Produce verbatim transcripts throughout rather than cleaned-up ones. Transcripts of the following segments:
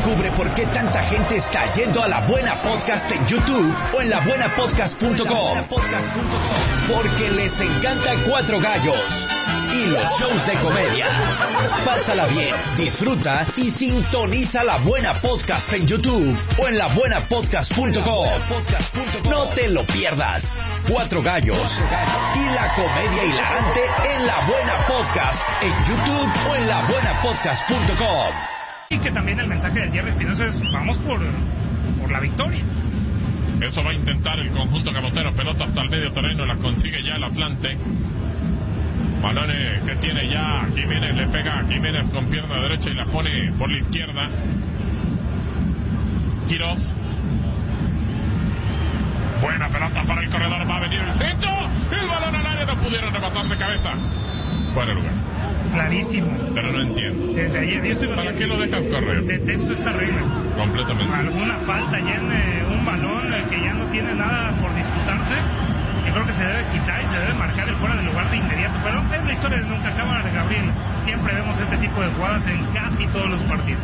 Descubre por qué tanta gente está yendo a La Buena Podcast en YouTube o en la buena podcast punto com. Porque les encanta Cuatro Gallos y los shows de comedia. Pásala bien, disfruta y sintoniza La Buena Podcast en YouTube o en la buena podcast punto com. No te lo pierdas. Cuatro Gallos y la comedia hilarante en La Buena Podcast en YouTube o en la buena podcast punto com. Y que también el mensaje de Jerry Espinosa es: vamos por, por la victoria. Eso va a intentar el conjunto cabotero. Pelota hasta el medio terreno, la consigue ya el Atlante. Balones que tiene ya Jiménez, le pega a Jiménez con pierna derecha y la pone por la izquierda. Quirós. Buena pelota para el corredor, va a venir el centro. El balón al área, no pudieron rematar de cabeza. Fuera de lugar. Clarísimo. Pero no entiendo. Desde ayer yo estoy ¿Para qué lo dejas correr? Detesto esta regla. Completamente. Alguna falta ya en eh, un balón eh, que ya no tiene nada por disputarse. Yo creo que se debe quitar y se debe marcar el fuera de lugar de inmediato. Pero es la historia de nunca acaba de Gabriel. Siempre vemos este tipo de jugadas en casi todos los partidos.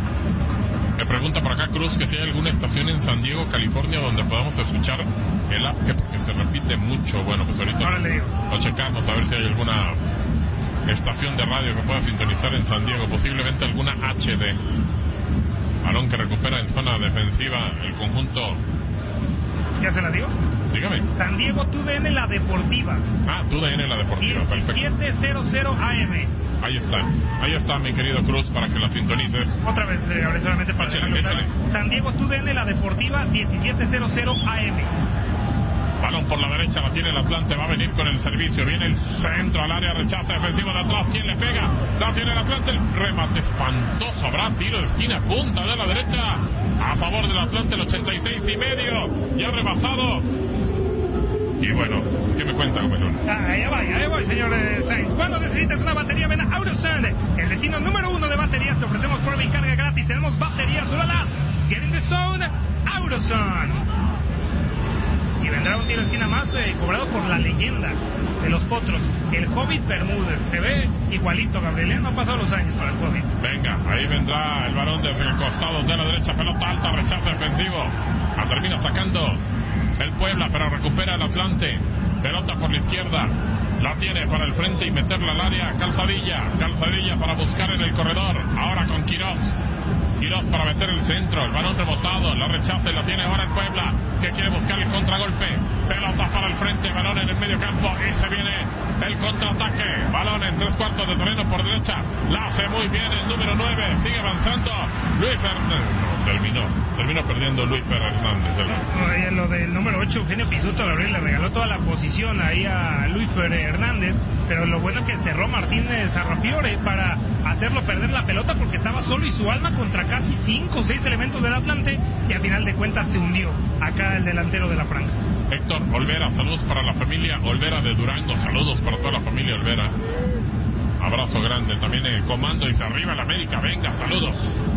Me pregunta por acá Cruz que si hay alguna estación en San Diego, California, donde podamos escuchar el app, que porque se repite mucho. Bueno, pues ahorita Ahora le digo. lo checamos a ver si hay alguna estación de radio que pueda sintonizar en San Diego, posiblemente alguna H D. Balón que recupera en zona defensiva el conjunto. ¿Ya se la digo? Dígame. San Diego T U D N La Deportiva. Ah, T U D N La Deportiva, perfecto. diecisiete cero A M. Ahí está, ahí está mi querido Cruz para que la sintonices. Otra vez, eh, ahora solamente para Échale, dejarlo échale. claro. San Diego T U D N La Deportiva diecisiete cero A M. Balón por la derecha, la tiene el Atlante, va a venir con el servicio, viene el centro al área, rechaza defensivo de atrás, ¿quién le pega? La tiene el Atlante, el remate espantoso, habrá tiro de esquina, punta de la derecha, a favor del Atlante, el ochenta y seis y medio, ya rebasado. Y bueno, ¿qué me cuenta, Gómez? Ah, ahí voy, ahí voy, señor eh, Sainz. Cuando necesitas una batería, ven a AutoZone, el destino número uno de baterías. Te ofrecemos prueba y carga gratis. Tenemos baterías Duralast. Get in the zone, AutoZone. Y vendrá un tiro de esquina más eh, cobrado por la leyenda de los potros, el Hobbit Bermúdez. Se ve igualito, Gabriel, ¿eh? No han pasado los años para el Hobbit. Venga, ahí vendrá el balón desde el costado de la derecha, pelota alta, rechazo defensivo. La termina sacando el Puebla, pero recupera el Atlante. Pelota por la izquierda, la tiene para el frente y meterla al área. Calzadilla, Calzadilla para buscar en el corredor. Ahora con Quirós. Quirós para meter el centro, el balón rebotado, la rechaza y la tiene ahora el Puebla, que quiere buscar el contragolpe. Pelota para el frente, balón en el medio campo y se viene el contraataque. Balón en tres cuartos de terreno por derecha, la hace muy bien el número nueve, sigue avanzando Luis Hernández. No, terminó, terminó perdiendo Luis Hernández. No, no, lo del número ocho, Eugenio Pisuto, Gabriel, le regaló toda la posición ahí a Luis Hernández, pero lo bueno es que cerró Martínez Arrafiore para hacerlo perder la pelota porque estaba solo y su alma contra casi cinco o seis elementos del Atlante y al final de cuentas se hundió acá el delantero de la franja. Héctor Olvera, saludos para la familia Olvera de Durango, saludos para toda la familia Olvera. Abrazo grande, también el comando dice arriba la América, venga, saludos.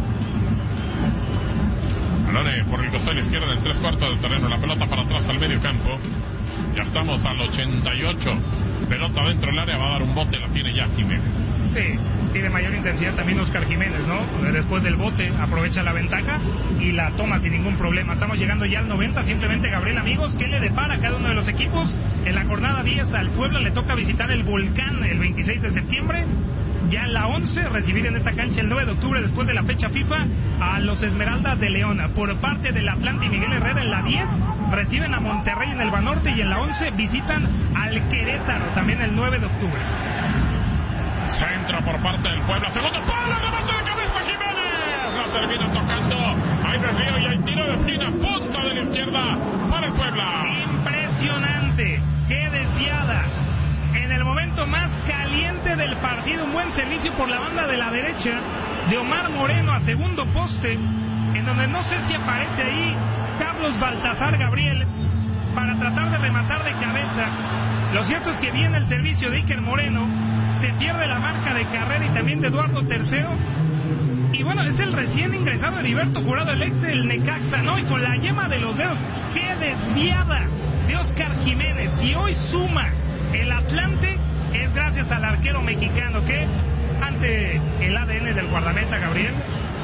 Balón por el costado de la izquierda en tres cuartos de terreno, la pelota para atrás al medio campo. Ya estamos al ochenta y ocho. Pelota dentro del área, va a dar un bote, la tiene ya Jiménez. Sí, tiene mayor intensidad también Oscar Jiménez, ¿no? Después del bote aprovecha la ventaja y la toma sin ningún problema. Estamos llegando ya al noventa, simplemente Gabriel, amigos, ¿qué le depara a cada uno de los equipos? En la jornada diez al Puebla le toca visitar el Volcán el veintiséis de septiembre. Ya en la once, recibir en esta cancha el nueve de octubre, después de la fecha FIFA, a los Esmeraldas de León. Por parte del Atlante y Miguel Herrera en la diez, reciben a Monterrey en el Banorte y en la once visitan al Querétaro, también el nueve de octubre. Centro por parte del Puebla, segundo palo, remate de cabeza Jiménez, la termina tocando, hay desvío y hay tiro de esquina, punta de la izquierda para el Puebla. Impresionante, qué desviada. En el momento más caliente del partido, un buen servicio por la banda de la derecha de Omar Moreno a segundo poste, en donde no sé si aparece ahí Carlos Baltasar Gabriel para tratar de rematar de cabeza. Lo cierto es que viene el servicio de Iker Moreno, se pierde la marca de carrera y también de Eduardo Tercero. Y bueno, es el recién ingresado Heriberto Jurado, el ex del Necaxa, ¿no? Y con la yema de los dedos, ¡qué desviada de Oscar Jiménez! Y hoy suma el Atlante, es gracias al arquero mexicano que, ante el A D N del guardameta Gabriel,